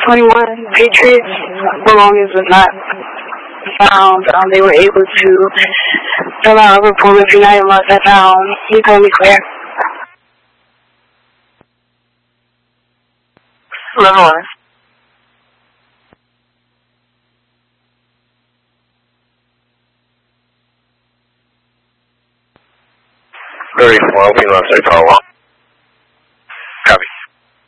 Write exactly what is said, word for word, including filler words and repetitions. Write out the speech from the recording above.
twenty-one Patriots belongings was not found. Um, they were able to fill out a report with United Lost that found. He told me clear. Level one. Very well, we lost our call.